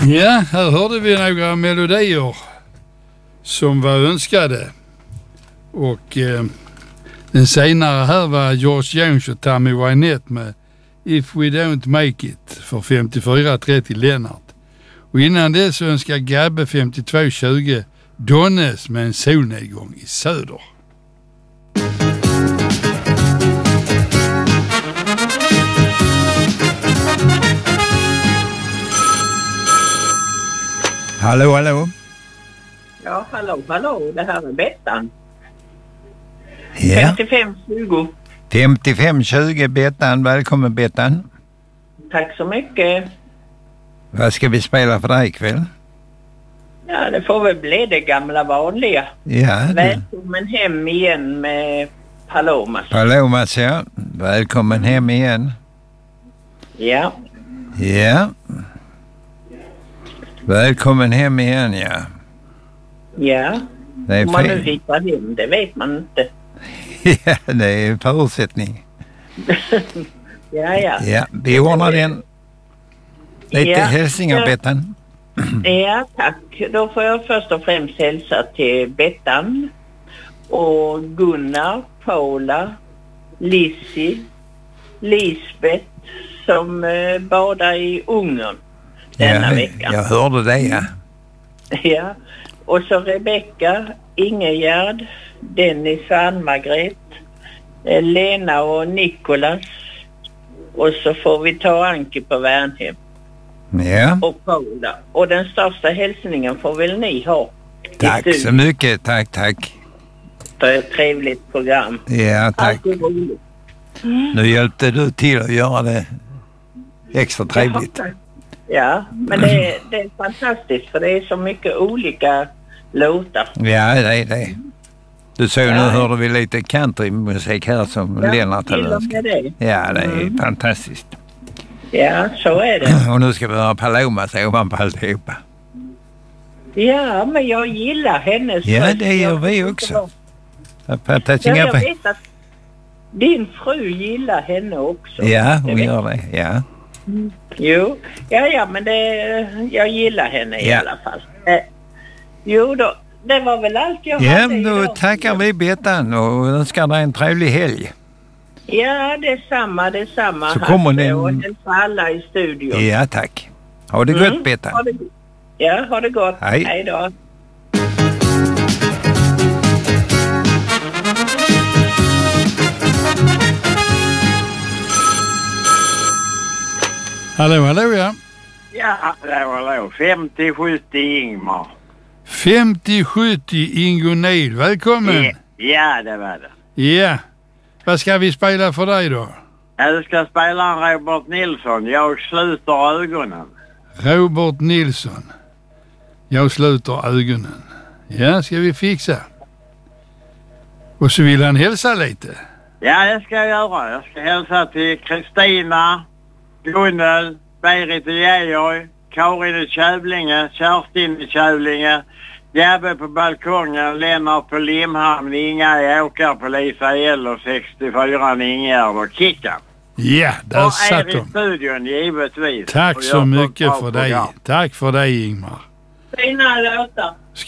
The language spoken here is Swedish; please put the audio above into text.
Ja, här hörde vi några melodier som var önskade. Och den senare här var George Jones och Tammy Wynette med If We Don't Make It för 54-30 Lennart. Och innan det så önskar Gabbe 52-20 Donnes med en solnedgång i söder. Hallå, hallå. Ja, hallå. Det här är Bettan. Ja. 55-20. 55-20 Bettan. Välkommen Bettan. Tack så mycket. Vad ska vi spela för dig ikväll? Ja, det får väl bli det gamla vanliga. Ja. Välkommen hem igen med Palomas. Palomas, ja. Välkommen hem igen. Ja. Ja. Välkommen hem igen, ja. Ja. Det är om man nu fel. hittar hem, det vet man inte. Ja, det är en förutsättning. Ja. Ja, vi ordnar den. Lite hälsningar, Bettan. Ja, tack. Då får jag först och främst hälsa till Bettan och Gunnar, Paula, Lissi, Lisbeth som badar i Ungern denna veckan. Jag hörde det, ja. Ja, och så Rebecka, Ingegärd, Dennis och Ann-Margret, Lena och Nikolas, och så får vi ta Anki på Värnhem. Ja. Och Paula. Och den största hälsningen får väl ni ha. Tack så mycket, tack. För ett trevligt program. Ja, tack. Nu hjälpte du till att göra det extra trevligt. Ja, men det är fantastiskt för det är så mycket olika låtar. Ja, det är det. Du såg nu hörde vi lite countrymusik här som Lennart hade önskat. Ja, det är fantastiskt. Ja, så är det. Och nu ska vi höra Palomas ovanpå alltihopa. Ja, men jag gillar hennes Ja, röst. det gör vi också. Jag vet att din fru gillar henne också. Ja, hon gör det, ja. Jo, ja, men jag gillar henne i alla fall. Jo då, det var väl allt jag hade Ja, då idag. tackar vi Bettan och önskar dig en trevlig helg. Ja, detsamma. Så kommer den... Och hälsa alla i studion. Ja, tack. Ha det gott, Bettan. Ha det gott. Hej. Hej då. Hallå, ja. Ja, hallå. 50-70 Ingmar. 50-70 Ingo Nid, välkommen. Ja, det var det. Ja. Vad ska vi spela för dig då? Jag ska spela en Robert Nilsson. Jag sluter ögonen. Robert Nilsson. Jag sluter ögonen. Ja, ska vi fixa. Och så vill han hälsa lite. Ja, det ska jag göra. Jag ska hälsa till Kristina, Gunnel, Berit och Georg, Karin i Kävlinge, Kerstin i Kävlinge, Gabbe på balkongen, Lennart på Limhamn, Inga i Åkarpolis, och 64 Ingegärd och Kickan. Ja, där och satt i de. studion givetvis. Tack så mycket för dig. Tack för dig, Ingmar. Fina låtar.